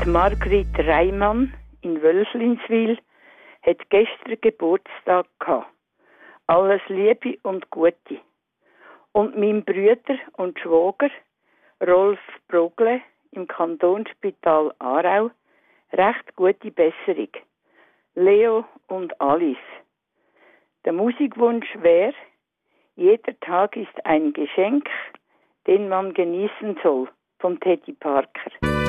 Die Margrit Reimann in Wölflinswil hat gestern Geburtstag gehabt. Alles Liebe und Gute. Und mein Brüder und Schwager, Rolf Brogle im Kantonsspital Aarau, recht gute Besserung. Leo und Alice. Der Musikwunsch wäre: Jeder Tag ist ein Geschenk, den man genießen soll, von Teddy Parker.